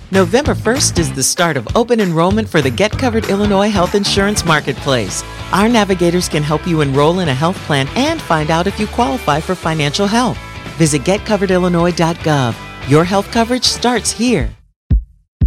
November 1st is the start of open enrollment for the Get Covered Illinois Health Insurance Marketplace. Our navigators can help you enroll in a health plan and find out if you qualify for financial help. Visit getcoveredillinois.gov. Your health coverage starts here.